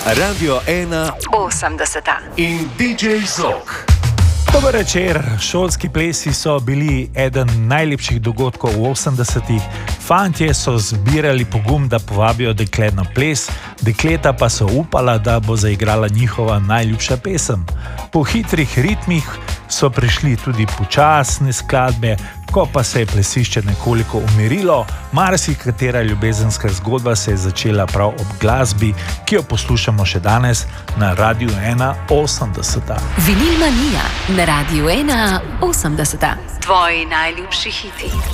Radio 1 80 in DJ Zok. Dober večer. Šolski plesi so bili eden najlepših dogodkov v 80-ih. Fantje so zbirali pogum, da povabijo dekle na ples, dekleta pa so upala, da bo zaigrala njihova najljubša pesem. Po hitrih ritmih so prišli tudi počasne skladbe, ko pa se je plesišče nekoliko umirilo, marsikatera ljubezenska zgodba se je začela prav ob glasbi, ki jo poslušamo še danes na Radiu 1 80. Vinil Manija na Radiu 1 80. Tvoji najljubši hiti.